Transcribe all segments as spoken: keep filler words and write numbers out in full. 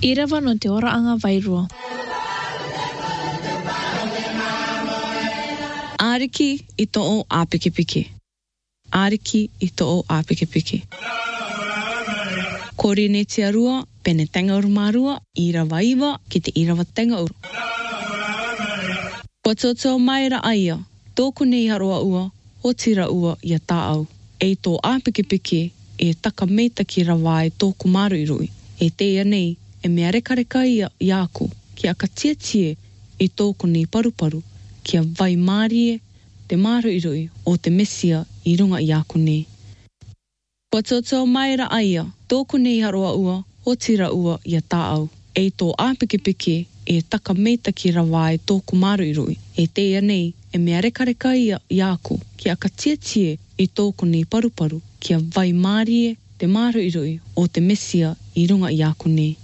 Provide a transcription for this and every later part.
Irawa no te oraanga wairua. Ariki i to'o a pikipiki. Ariki i to'o a pikipiki. Kori ne te arua, pene tenga uru marua, irawa iwa ki te irawa tenga uru. Kua tōtō mai ra aia, tōku nei haroa ua, o tira ua ia tāau. E tō a pikipiki e taka meita ki rawa e tōku maru i rui. E teia nei, e mea reka reka ia i aku, ki a ka tia tie i tōku nei paruparu, ki a vai mārie te maru i rui o te mesia i runga i aku nei. Kua tōtō mai ra aia, tōku nei haroa ua, o tira ua ia tāau. E tō a pikipiki e taka meita ki rawa e tōku maru i rui. E teia nei, e mea reka reka ia i aku, ki a ka tia tie i tōku nei paruparu, ki a vai mārie te maru i rui o te mesia i runga i aku nei.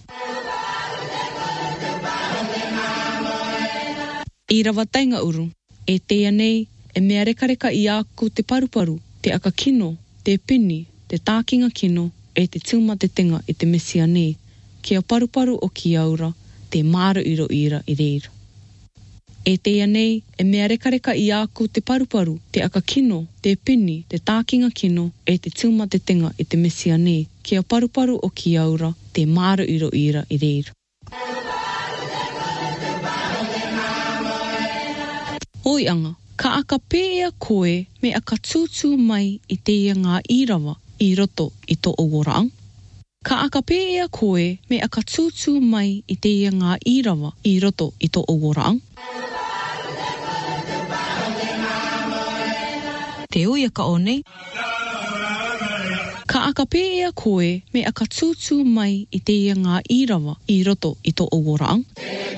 I rawa tainga uru, e teia nei, e mea reka reka i aku te paruparu, te aka kino, te pini, te tākinga kino, e te tūma te tenga i te mesia nei, ki a paruparu o ki aura, te maru iro ira i reira. E teia nei, e mea reka reka i aku te paruparu, te aka kino, te pini, te tākinga kino, e te tūma te tenga i te mesia nei, ki a paruparu o ki aura, te maru iro ira i reira. Oi anga, ka aka pēia koe me aka tūtū mai i teia ngā irawa i roto i tō owaraang. Ka aka pēia koe me aka tūtū mai i teia ngā irawa i roto i tō owaraang. Te uia ka o nei. Ka aka pēia koe me aka tūtū mai i teia ngā irawa i roto i tō owaraang.